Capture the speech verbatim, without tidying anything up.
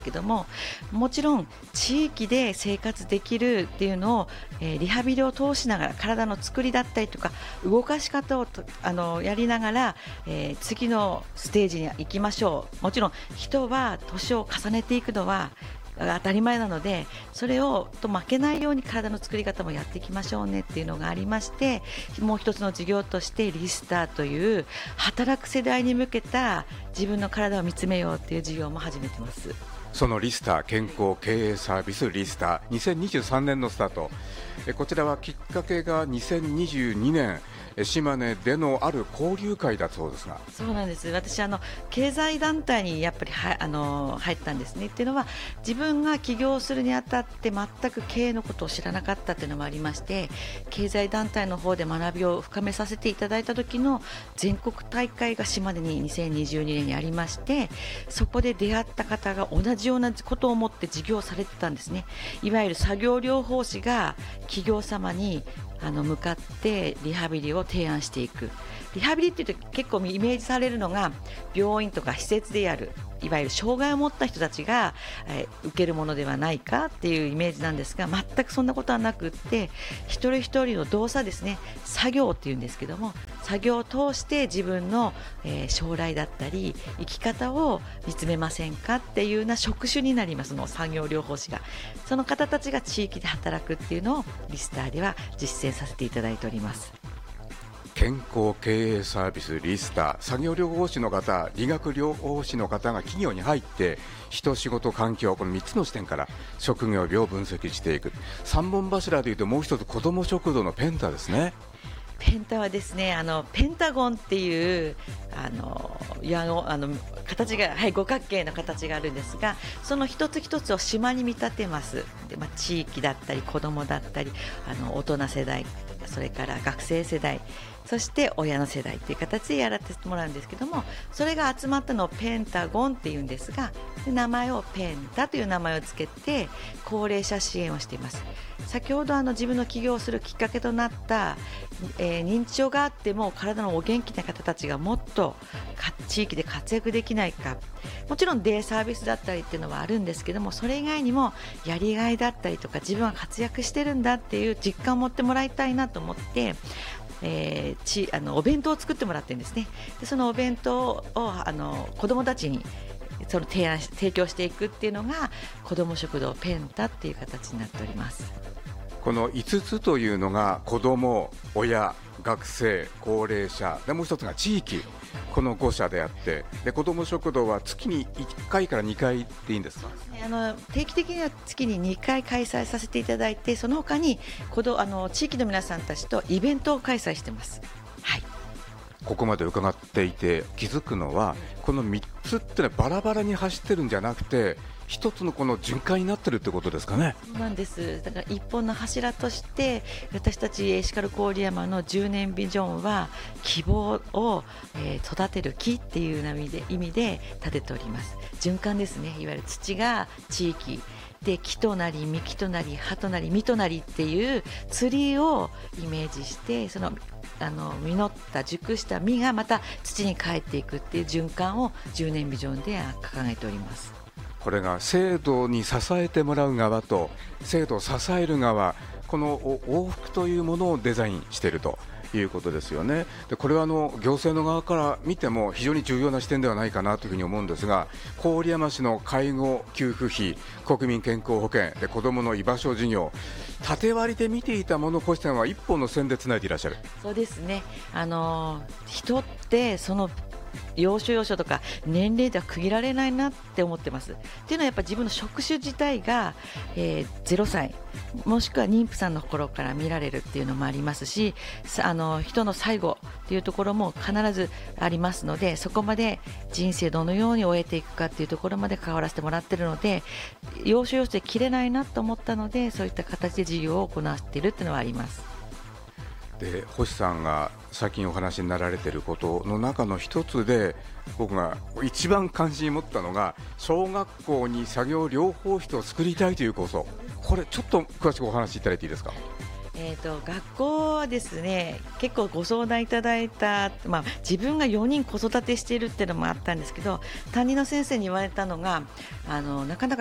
けども、もちろん地域で生活できるっていうのを、えー、リハビリを通しながら体の作りだったりとか動かし方をとあのやりながら、えー、次のステージに行きましょう。もちろん人は年を重ねていくのは当たり前なので、それをと負けないように体の作り方もやっていきましょうねっていうのがありまして、もう一つの事業としてリスターという働く世代に向けた自分の体を見つめようっていう事業も始めてます。 そのリスター健康経営サービスリスターにせんにじゅうさんねんのスタート。こちらはきっかけがにせんにじゅうにねん島根でのある交流会だそうですが。 そうなんです。私あの経済団体にやっぱりはあの入ったんですね。っていうのは自分が起業するにあたって全く経営のことを知らなかったっていうのもありまして、経済団体の方で学びを深めさせていただいた時の全国大会が島根ににせんにじゅうにねんにありまして、そこで出会った方が同じようなことを思って事業されてたんですね。いわゆる作業療法士が企業様にあの向かってリハビリを提案していく。リハビリっていうと結構イメージされるのが病院とか施設でやる、いわゆる障害を持った人たちが、えー、受けるものではないかっていうイメージなんですが、全くそんなことはなくって、一人一人の動作ですね、作業っていうんですけども、作業を通して自分の、えー、将来だったり生き方を見つめませんかっていうような職種になります。その作業療法士が、その方たちが地域で働くっていうのをリスターでは実践させていただいております。 健康経営サービスリスター、作業療法士の方、理学療法士の方が企業に入って人、仕事、環境、このみっつの視点から職業病を分析していく。さんぼん柱でいうともう一つ子ども食堂のペンタですね。 ペンタはですね、あのペンタゴンっていうあのやのあの形が、はい、五角形の形があるんですが、その一つ一つを島に見立てます。で、まあ、地域だったり子どもだったりあの大人世代、それから学生世代、そして親の世代という形でやらせてもらうんですけども、それが集まったのをペンタゴンっていうんですが、で名前をペンタという名前をつけて高齢者支援をしています。先ほどあの自分の起業するきっかけとなった、えー、認知症があっても体のお元気な方たちがもっと地域で活躍できないか、もちろんデイサービスだったりっていうのはあるんですけども、それ以外にもやりがいだったりとか自分は活躍してるんだっていう実感を持ってもらいたいなと思って、えー、ちあのお弁当を作ってもらってるんですね。でそのお弁当をあの子どもたちにその提案提供していくっていうのが子ども食堂ペンタっていう形になっております。 このいつつというのが子ども、親、学生、高齢者で、もう一つが地域、このご社であって、で子ども食堂は月にいっかいからにかいでいいんですか？ あの定期的には月ににかい開催させていただいて、その他に子どあの地域の皆さんたちとイベントを開催してます。はい、 ここまで伺っていて気づくのは、このみっつってのはバラバラに走ってるんじゃなくて、一つのこの循環になってるってことですかね。 そうなんです。だから一本の柱として私たちエシカル郡山のじゅうねんビジョンは希望を、えー、育てる木っていう意味で意味で立てております。循環ですね。いわゆる土が地域で、木となり幹となり葉となり実となりっていうツリーをイメージして、そのあの実った熟した実がまた土に帰っていくっていう循環をじゅうねんビジョンで掲げております。 これが制度に支えてもらう側と制度を支える側、この往復というものをデザインしているということですよね。でこれはあの行政の側から見ても非常に重要な視点ではないかなというふうに思うんですが、郡山市の介護給付費、国民健康保険で子どもの居場所事業、縦割りで見ていたもの、星さんは一本の線でつないでいらっしゃる。 そうですね。あの人ってその要所要所とか年齢では区切られないなって思ってます。っていうのはやっぱり自分の職種自体が、えー、ゼロさいもしくは妊婦さんの頃から見られるっていうのもありますし、あの人の最後っていうところも必ずありますので、そこまで人生どのように終えていくかっていうところまで関わらせてもらってるので、要所要所で切れないなと思ったので、そういった形で事業を行っているっていうのはあります。 で星さんが最近お話になられていることの中の一つで、僕が一番関心を持ったのが、小学校に作業療法室を作りたいという構想。これちょっと詳しくお話しいただいていいですか？ ええー、と学校はですね結構ご相談いただいた、まあ、自分がよにん子育てしているっていうのもあったんですけど、担任の先生に言われたのがあのなかなか